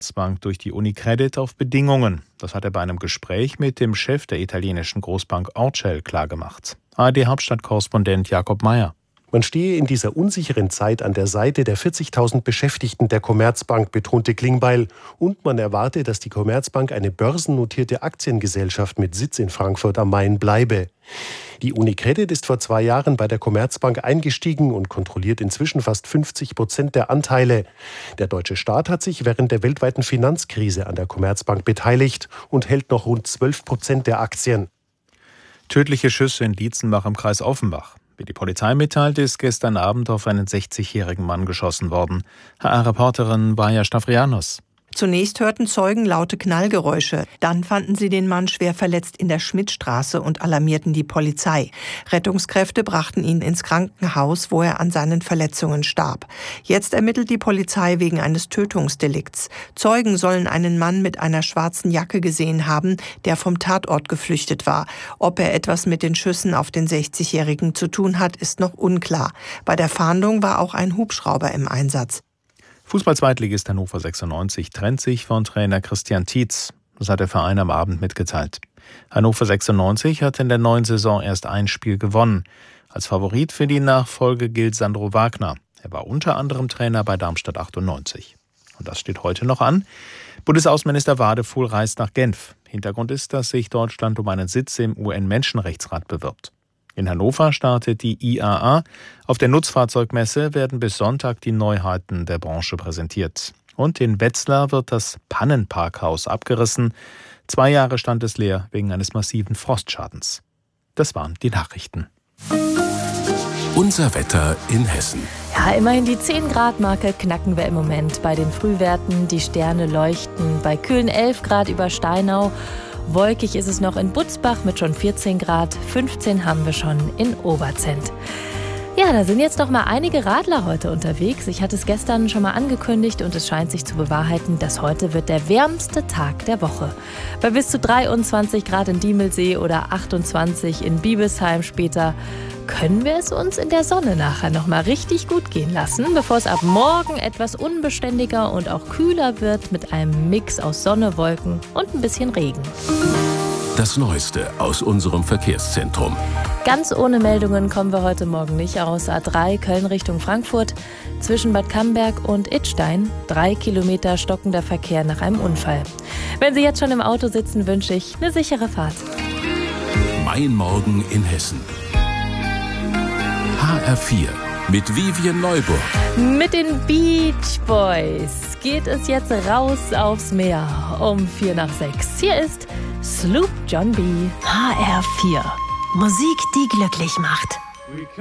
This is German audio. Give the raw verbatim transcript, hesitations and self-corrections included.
Commerzbank durch die Unicredit auf Bedingungen. Das hat er bei einem Gespräch mit dem Chef der italienischen Großbank Orcel klargemacht. A R D-Hauptstadtkorrespondent Jakob Mayer. Man stehe in dieser unsicheren Zeit an der Seite der vierzigtausend Beschäftigten der Commerzbank, betonte Klingbeil. Und man erwarte, dass die Commerzbank eine börsennotierte Aktiengesellschaft mit Sitz in Frankfurt am Main bleibe. Die Unicredit ist vor zwei Jahren bei der Commerzbank eingestiegen und kontrolliert inzwischen fast fünfzig Prozent der Anteile. Der deutsche Staat hat sich während der weltweiten Finanzkrise an der Commerzbank beteiligt und hält noch rund zwölf Prozent der Aktien. Tödliche Schüsse in Dietzenbach im Kreis Offenbach. Wie die Polizei mitteilt, ist gestern Abend auf einen sechzigjährigen Mann geschossen worden. H R-Reporterin Vaja Stavrianos. Zunächst hörten Zeugen laute Knallgeräusche. Dann fanden sie den Mann schwer verletzt in der Schmidtstraße und alarmierten die Polizei. Rettungskräfte brachten ihn ins Krankenhaus, wo er an seinen Verletzungen starb. Jetzt ermittelt die Polizei wegen eines Tötungsdelikts. Zeugen sollen einen Mann mit einer schwarzen Jacke gesehen haben, der vom Tatort geflüchtet war. Ob er etwas mit den Schüssen auf den sechzigjährigen zu tun hat, ist noch unklar. Bei der Fahndung war auch ein Hubschrauber im Einsatz. Fußball-Zweitligist Hannover sechsundneunzig trennt sich von Trainer Christian Tietz. Das hat der Verein am Abend mitgeteilt. Hannover sechsundneunzig hat in der neuen Saison erst ein Spiel gewonnen. Als Favorit für die Nachfolge gilt Sandro Wagner. Er war unter anderem Trainer bei Darmstadt achtundneunzig. Und das steht heute noch an. Bundesaußenminister Wadefuhl reist nach Genf. Hintergrund ist, dass sich Deutschland um einen Sitz im U N-Menschenrechtsrat bewirbt. In Hannover startet die I A A. Auf der Nutzfahrzeugmesse werden bis Sonntag die Neuheiten der Branche präsentiert. Und in Wetzlar wird das Pannenparkhaus abgerissen. Zwei Jahre stand es leer wegen eines massiven Frostschadens. Das waren die Nachrichten. Unser Wetter in Hessen. Ja, immerhin die zehn Grad Marke knacken wir im Moment bei den Frühwerten. Die Sterne leuchten bei kühlen elf Grad über Steinau. Wolkig ist es noch in Butzbach mit schon vierzehn Grad, fünfzehn haben wir schon in Oberzent. Ja, da sind jetzt noch mal einige Radler heute unterwegs. Ich hatte es gestern schon mal angekündigt und es scheint sich zu bewahrheiten, dass heute wird der wärmste Tag der Woche. Bei bis zu dreiundzwanzig Grad in Diemelsee oder achtundzwanzig in Biebesheim später können wir es uns in der Sonne nachher noch mal richtig gut gehen lassen, bevor es ab morgen etwas unbeständiger und auch kühler wird mit einem Mix aus Sonne, Wolken und ein bisschen Regen. Das Neueste aus unserem Verkehrszentrum. Ganz ohne Meldungen kommen wir heute Morgen nicht aus. A drei Köln Richtung Frankfurt zwischen Bad Camberg und Idstein. Drei Kilometer stockender Verkehr nach einem Unfall. Wenn Sie jetzt schon im Auto sitzen, wünsche ich eine sichere Fahrt. Mein Morgen in Hessen. H R vier mit Vivian Neuburg. Mit den Beach Boys geht es jetzt raus aufs Meer um vier nach sechs. Hier ist Sloop John B. H R vier. Musik, die glücklich macht.